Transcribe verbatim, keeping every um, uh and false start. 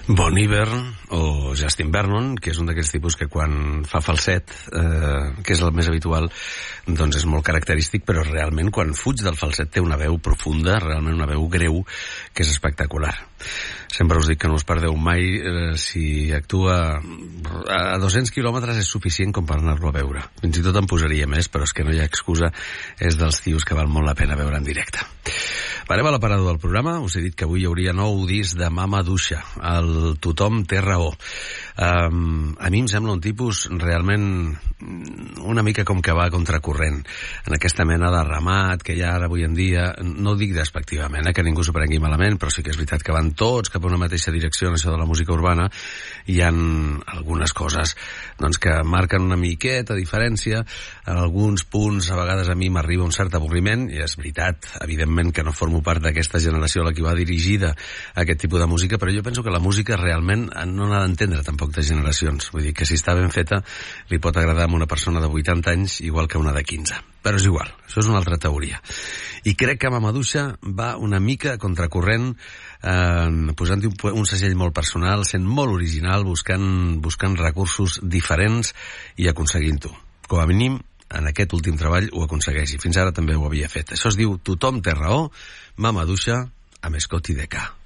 Bon Iver o Justin Vernon, que és un d'aquells tipus que quan fa falset, eh, que és el més habitual, doncs és molt característic, però realment quan fuig del falset té una veu profunda, realment una veu greu, que és espectacular. Sempre us dic que no us perdeu mai, eh, si actua a dos-cents quilòmetres és suficient com per anar-lo a veure. Fins i tot en posaria més, però és que no hi ha excusa, és dels tios que val molt la pena veure en directe. Parem a la parada del programa. Us he dit que avui hi hauria nou disc de Mama Dusha, el Tothom té raó. Um, a mi em sembla un tipus realment una mica com que va a contracorrent en aquesta mena de ramat que hi ha ara avui en dia. No ho dic despectivament, eh, que ningú s'ho prengui malament, però sí que és veritat que van tots cap a una mateixa direcció en això de la música urbana. Hi ha algunes coses doncs, que marquen una miqueta diferència. En alguns punts a vegades a mi m'arriba un cert avorriment, i és veritat, evidentment que no formo part d'aquesta generació a la que va dirigida aquest tipus de música, però jo penso que la música realment no n'ha d'entendre tampoc de generacions. Vull dir que si està ben feta li pot agradar a una persona de vuitanta anys igual que a una de quinze. Però és igual, això és una altra teoria. I crec que Mama Dusha va una mica contracorrent, eh, posant-hi un, un segell molt personal, sent molt original, buscant, buscant recursos diferents i aconseguint-ho. Com a mínim, en aquest últim treball ho aconsegueixi. Fins ara també ho havia fet. Això es diu Tothom té raó, Mama Dusha, amb Scotty D K.